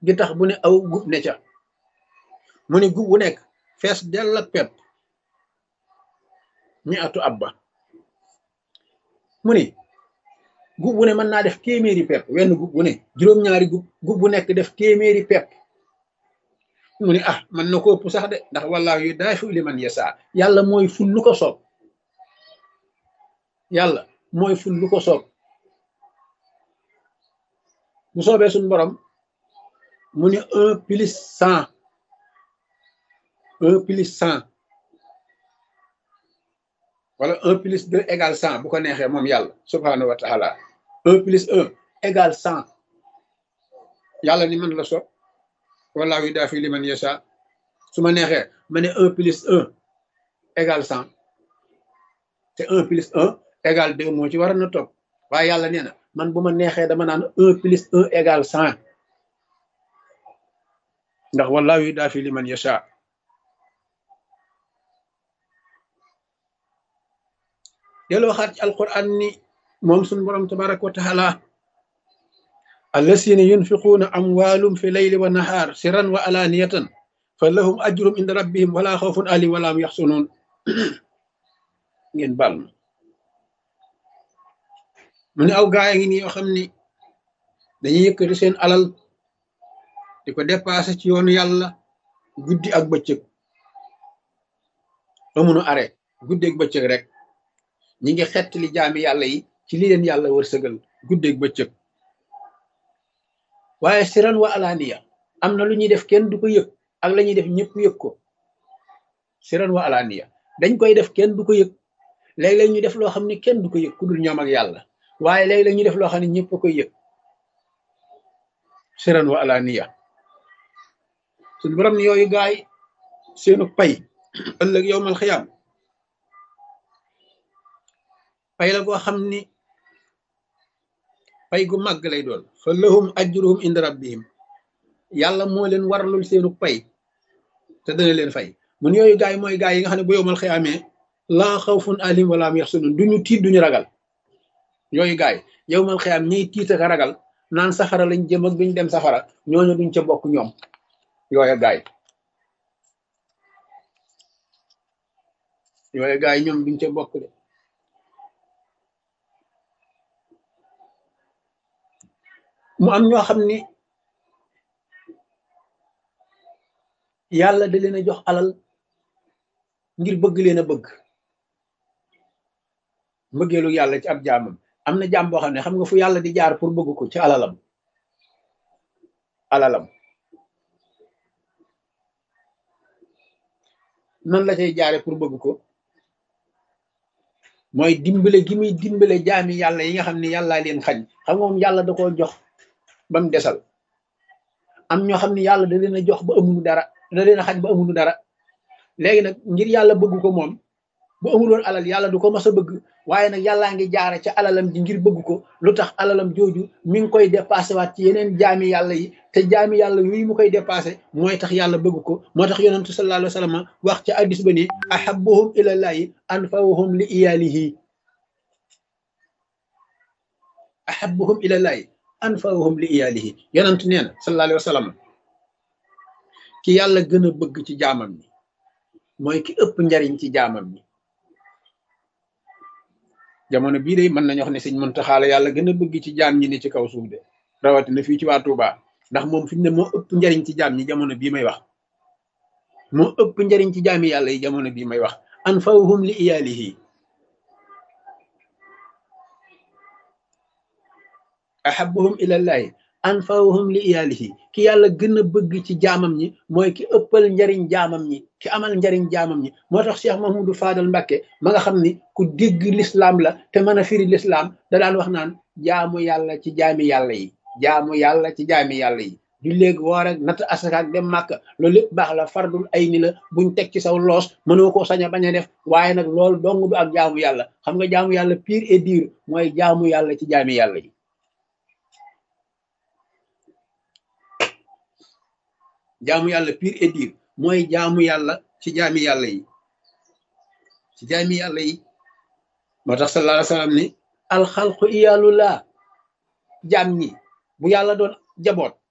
gi tax bu ne aw gub ne ca mu ne gub bu nekk fees dell ak pepp mi atu abba mu ni gub bu ne mën naa def téeméeri pepp wenn gub bu ne juróom-ñaari gub bu nekk def téeméeri pepp mu ni ah man na ko ëpp sax de ndax wallaahu yu daafi liman yasa yàlla mooy ful lu ko soob yàlla mooy ful lu ko soob bu soobee suñu borom mu ni 1+100 1+100 wala 1+2 égale 100 bu ko neexee moom yàlla subhanahu wa taala 1+1 égale 100 yàlla ni man la soob wallaahu yu daafi liman yasa su ma neexee ma ne 1+1 égale 100 te 1+1 égale 2 moo ci war na topp waaye yàlla nee na man bu ma neexee dama naan 1+1 égale 100 ndax wallaahu yu daafi liman yasa delu waxaat ci alquran ni moom suñu borom tabaraka wa taala allasina yunfiquuna amwaalum fi layli wa nahaar sirran wa alaaniyatan fa lahum ajrum inda rabbihim wala xawfun alayhim wala hum yaxsunuun ngeen baal ma mu ne aw gaay ngi nii yoo xam ni dañuy yëkkati seen alal di ko dépassé ci yoonu yàlla guddi ak bëccëg amunu arrêt guddi ak bëccëg rek ñi ngi xettali jaami yàlla yi ci li leen yàlla wërsëgal guddi ak bëccëg waaye siran wa alaaniya am na lu ñuy def kenn du ko yëg ak la ñuy def ñëpp yëg ko siran wa alaaniya dañ koy def kenn du ko yëg léeg-léeg ñu def loo xam ne kenn du ko yëg ku dul ñoom ak yàlla waaye léeg-léeg ñu def loo xam ne ñëpp a koy yëg siran wa alaaniya suñu borom ni yooyu gaay seenu pay ëllëg yowmal xiyaam pay la goo xam ni pay gu màgg lay doon fa lahum ajruhum inda rabbihim yàlla moo leen waralul seenu pay te dana leen fay mun yooyu gaay mooy gaay yi nga xam ne bu yowmal xiyaamee laa xawfun alayhim wala hum yaxsunun duñu tiit duñu ragal yooyu gaay yowmal xiyaam ñiy tiit ak ragal naan safara lañ jëm ak duñ dem safara ñooñu duñ ca bokk ñoom yooyu gaay ñoom duñ ca bokk de mu am ñoo xam ni yàlla da leen a jox alal ngir bëgg leen a bëgg mbëggeelu yàlla ci ab jaamam am na jaam boo xam ne xam nga fu yàlla di jaar pour bëgg ko ci alalam nan la cay jaare pour bëgg ko mooy dimbale gi muy dimbale jaami yàlla yi nga xam ne yàllaa leen xañ xam nga moom yàlla da koo jox ba mu desal am ñoo xam ne yàlla da leen a jox ba amuñu dara da leen a xañ ba amuñu dara léegi nag ngir yàlla bëgg ko moom bu amuloon alal yàlla du ko mas a bëgg waaye nag yàllaa ngi jaare ca alalam ji ngir bëgg ko lu tax alalam jooju mi ngi koy dépassé waat ci yeneen jaami yàlla yi te jaami yàlla yooyu mu koy dépassé mooy tax yàlla bëgg ko moo tax yonentu sallallahu alayhi wa sallam wax ca addis ba ni ahabbuhum ilallahi anfa'uhum li iyalihi ahabbuhum ilallahi anfa'uhum li iyalihi yonentu nee na sallallahu alayhi wa sallam ki yàlla gën a bëgg ci jaamam ñi mooy ki ëpp njariñ ci jaamam ñi jamono bii de mën nañu wax ne sëñ Muntaxa la yàlla gën a bëgg ci jaam ñi ne ci kaw suuf de rawatina fii ci waa Touba ndax moom fi mu ne moo ëpp njariñ ci jaam ñi jamono bii may wax moo ëpp njariñ ci jaami yàlla yi jamono bii may wax anfa'uhum li iyalihi ahabbuhum ilallahi anfa'uhum li iyalihi ki yàlla gën a bëgg ci jaamam ñi mooy ki ëppal njariñ jaamam ñi ki amal njariñ jaamam ñi moo tax Cheikh Mahmoudou Fadal Mbacké ma nga xam ni ku dégg l'islam la te mën a firi l'islam da daan wax naan jaamu yàlla ci jaami yàlla yi jaamu yàlla ci jaami yàlla yi du léegi woor ak natt asaka ak dem màkk loolu lépp baax la fardul ay ni la buñ teg ci saw loos mënoo koo sañ a bañ a def waaye nag loolu dong du ak jaamu yàlla xam nga jaamu yàlla pur et dur mooy jaamu yàlla ci jaami yàlla yi jaamu yàlla pur et dur mooy jaamu yàlla ci jaami yàlla yi ci jaami yàlla yi moo tax sallallahu alayhi wa sallam ni alxalqu iyaalullah jaam ñi bu yàlla doon jaboot